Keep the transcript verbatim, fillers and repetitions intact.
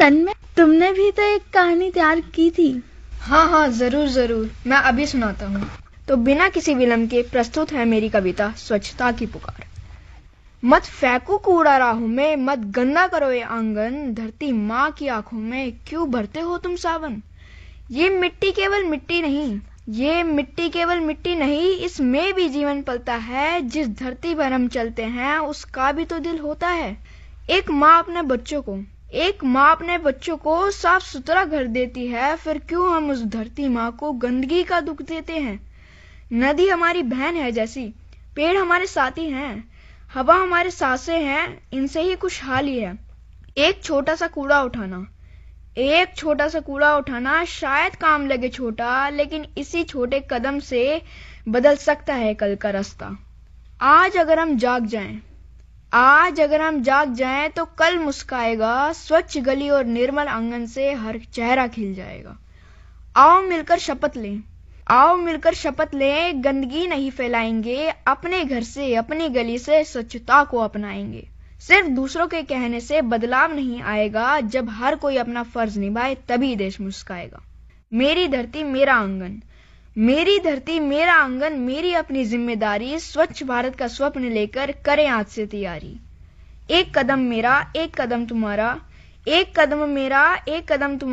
तन्मय, तुमने भी तो एक कहानी तैयार की थी। हाँ हाँ जरूर जरूर, मैं अभी सुनाता हूँ। तो बिना किसी विलंब के प्रस्तुत है मेरी कविता स्वच्छता की पुकार। मत फेंको कूड़ा राहों में, मत गंदा करो ये आंगन, धरती माँ की आंखों में क्यों भरते हो तुम सावन। ये मिट्टी केवल मिट्टी नहीं, ये मिट्टी केवल मिट्टी नहीं, इसमें भी जीवन पलता है। जिस धरती पर हम चलते हैं उसका भी तो दिल होता है। एक माँ अपने बच्चों को एक माँ अपने बच्चों को साफ सुथरा घर देती है, फिर क्यों हम उस धरती माँ को गंदगी का दुख देते हैं। नदी हमारी बहन है जैसी, पेड़ हमारे साथी हैं, हवा हमारे सांसें हैं, इनसे ही खुशहाली है। एक छोटा सा कूड़ा उठाना एक छोटा सा कूड़ा उठाना शायद काम लगे छोटा, लेकिन इसी छोटे कदम से बदल सकता है कल का रास्ता। आज अगर हम जाग जाएं आज अगर हम जाग जाएं तो कल मुस्काएगा, स्वच्छ गली और निर्मल आंगन से हर चेहरा खिल जाएगा। आओ मिलकर शपथ लें आओ मिलकर शपथ लें गंदगी नहीं फैलाएंगे, अपने घर से अपनी गली से स्वच्छता को अपनाएंगे। सिर्फ दूसरों के कहने से बदलाव नहीं आएगा, जब हर कोई अपना फर्ज निभाए तभी देश मुस्काएगा। मेरी धरती मेरा आंगन मेरी धरती मेरा आंगन, मेरी अपनी जिम्मेदारी, स्वच्छ भारत का स्वप्न लेकर करें आज से तैयारी। एक कदम मेरा एक कदम तुम्हारा, एक कदम मेरा एक कदम तुम्हारा।